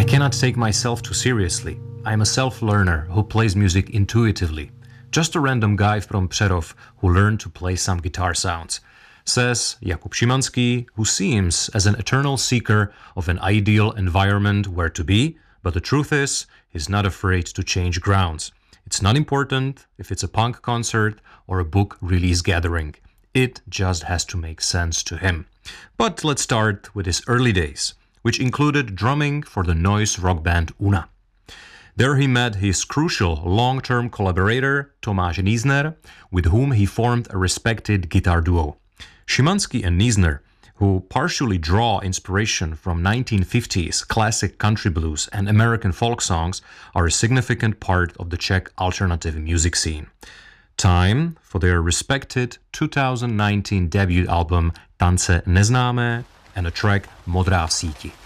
I cannot take myself too seriously. I am a self-learner who plays music intuitively. Just a random guy from Přerov who learned to play some guitar sounds, says Jakub Šimanský, who seems as an eternal seeker of an ideal environment where to be, but the truth is, he's not afraid to change grounds. It's not important if it's a punk concert or a book release gathering. It just has to make sense to him. But let's start with his early days, which included drumming for the noise rock band Una. There he met his crucial long-term collaborator, Tomáš Niesner, with whom he formed a respected guitar duo. Šimanský and Niesner, who partially draw inspiration from 1950s classic country blues and American folk songs, are a significant part of the Czech alternative music scene. Time for their respected 2019 debut album Tance neznámé and a track Modrá v síti.